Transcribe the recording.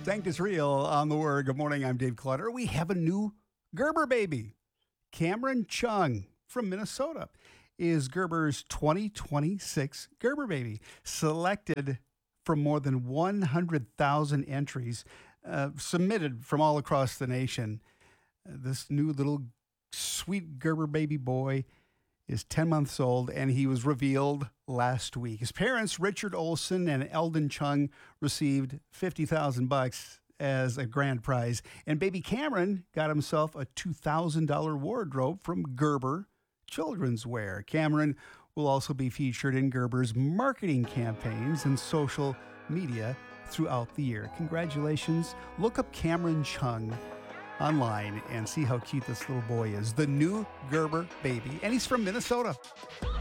Sanctus Real on the Word. Good morning. I'm Dave Clutter. We have a new Gerber baby. Cameron Chung from Minnesota is Gerber's 2026 Gerber baby, selected from more than 100,000 entries submitted from all across the nation. This new little sweet Gerber baby boy is 10 months old, and he was revealed last week. His parents, Richard Olson and Eldon Chung, received $50,000 as a grand prize, and baby Cameron got himself a $2,000 wardrobe from Gerber Children's Wear. Cameron will also be featured in Gerber's marketing campaigns and social media throughout the year. Congratulations. Look up Cameron Chung online and see how cute this little boy is. The new Gerber baby, and he's from Minnesota.